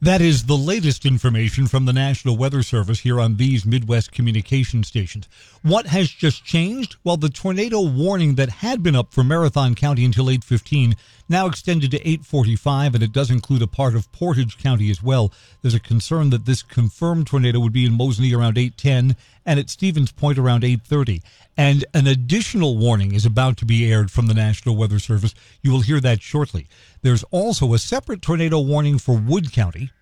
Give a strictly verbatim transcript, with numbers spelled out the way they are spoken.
That is the latest information from the National Weather Service here on these Midwest communication stations. What has just changed? Well, the tornado warning that had been up for Marathon County until eight fifteen now extended to eight forty-five, and it does include a part of Portage County as well. There's a concern that this confirmed tornado would be in Moseley around eight ten and at Stevens Point around eight thirty. And an additional warning is about to be aired from the National Weather Service. You will hear that shortly. There's also a separate tornado warning for Wood County,